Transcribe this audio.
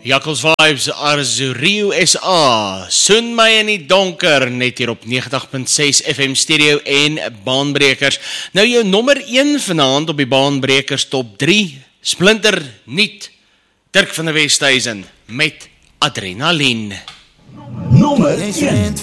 Jakkals Vibes, Arzurio SA, soen my in die donker, net hier op 90.6 FM Stereo en Baanbrekers. Nou jou nommer 1 vanaand op die Baanbrekers top 3, splinter nuut, Dirk van der Westhuizen met Adrenalien. Nommer 1.